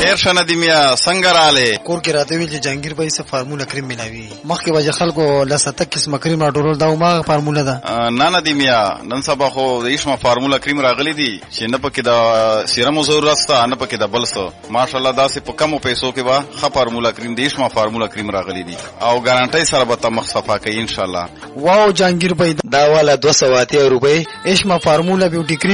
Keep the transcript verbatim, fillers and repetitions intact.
خیر شنه دی میا څنګه رااله کور کې راته ویل چې جهانگیر بھائی څه فارموله کریم ملاوي مخکې وجه خلکو لسته قسمه کریم راټول دا ما فارموله ده نه نه دی میا نن سبا خو د ایشما فارموله کریم راغلی دی چې نه پکې د سیرمو ضرورت سته نه پکې د بل څه ماشاءالله داسې په کمو پیسو کې با خ فارموله کریم د ایشما فارموله کریم راغلی دی او ګارانټي سره به تم صفا کوي ان شاء الله. واو جهانگیر بھائی دا والا دو سو اتیا روپے ایشما فارموله بیوټی